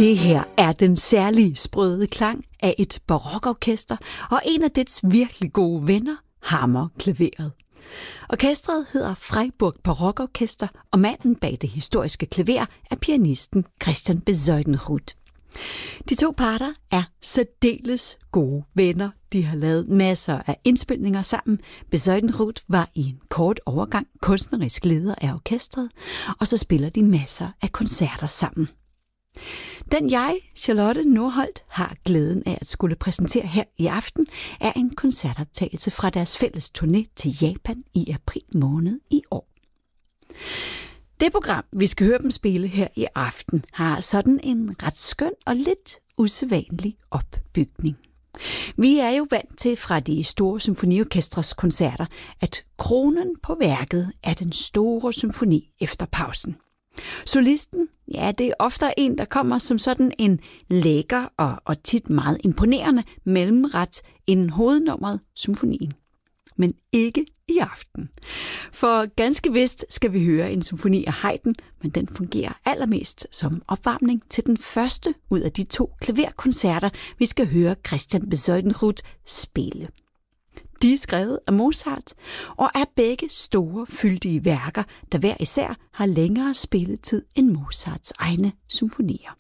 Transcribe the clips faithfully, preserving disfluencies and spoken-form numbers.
Det her er den særlige sprøde klang af et barokorkester og en af dets virkelig gode venner, Hammerklaveret. Orkestret hedder Freiburg Barokorkester, og manden bag det historiske klaver er pianisten Christian Bezuidenhout. De to parter er særdeles gode venner. De har lavet masser af indspilninger sammen. Bezuidenhout var i en kort overgang kunstnerisk leder af orkestret, og så spiller de masser af koncerter sammen. Den jeg, Charlotte Nordholt, har glæden af at skulle præsentere her i aften, er en koncertoptagelse fra deres fælles turné til Japan i april måned i år. Det program, vi skal høre dem spille her i aften, har sådan en ret skøn og lidt usædvanlig opbygning. Vi er jo vant til fra de store symfoniorkestres koncerter, at kronen på værket er den store symfoni efter pausen. Solisten, ja, det er ofte en, der kommer som sådan en lækker og, og tit meget imponerende mellemret inden hovednummeret symfonien. Men ikke i aften. For ganske vist skal vi høre en symfoni af Haydn, men den fungerer allermest som opvarmning til den første ud af de to klaverkoncerter, vi skal høre Christian Bezuidenhout spille. De er skrevet af Mozart og er begge store, fyldige værker, der hver især har længere spilletid end Mozarts egne symfonier.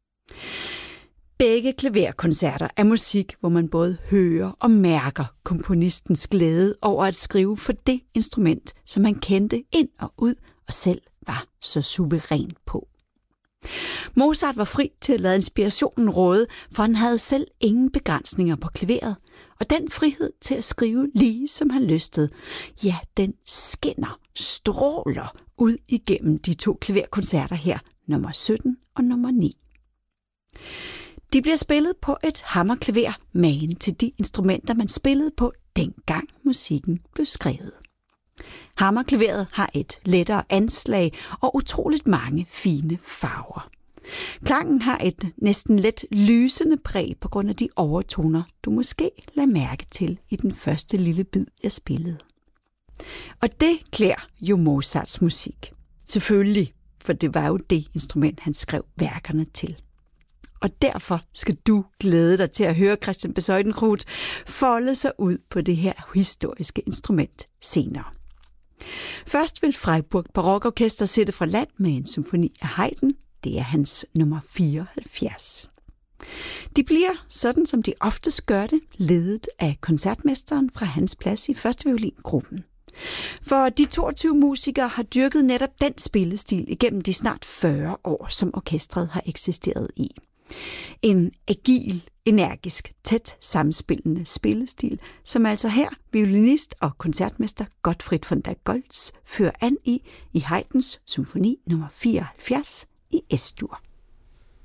Begge klaverkoncerter er musik, hvor man både hører og mærker komponistens glæde over at skrive for det instrument, som han kendte ind og ud og selv var så suveræn på. Mozart var fri til at lade inspirationen råde, for han havde selv ingen begrænsninger på klaveret, og den frihed til at skrive lige som han lystede, ja, den skinner, stråler ud igennem de to klaverkoncerter her, nummer sytten og nummer ni. De bliver spillet på et hammerklaver, magen til de instrumenter, man spillede på, dengang musikken blev skrevet. Hammerklaveret har et lettere anslag og utroligt mange fine farver. Klangen har et næsten let lysende præg på grund af de overtoner, du måske lagde mærke til i den første lille bid, jeg spillede. Og det klæder jo Mozarts musik. Selvfølgelig, for det var jo det instrument, han skrev værkerne til. Og derfor skal du glæde dig til at høre Christian Bezuidenhout folde sig ud på det her historiske instrument senere. Først vil Freiburg Barokorkester sætte fra land med en symfoni af Haydn. Det er hans nummer fireoghalvfjerds. De bliver, sådan som de oftest gør det, ledet af koncertmesteren fra hans plads i første violingruppen. For de toogtyve musikere har dyrket netop den spillestil igennem de snart fyrre år, som orkestret har eksisteret i. En agil, energisk, tæt samspillende spillestil, som altså her violinist og koncertmester Gottfried von der Goltz fører an i i Haydns symfoni nummer fireoghalvfjerds i S-dur.